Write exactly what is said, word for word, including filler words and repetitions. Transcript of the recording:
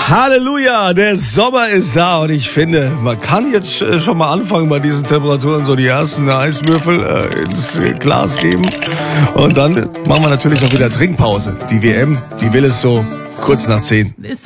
Halleluja, der Sommer ist da und ich finde, man kann jetzt schon mal anfangen bei diesen Temperaturen, so die ersten Eiswürfel äh, ins Glas geben und dann machen wir natürlich noch wieder Trinkpause. Die W M, die will es so kurz nach zehn.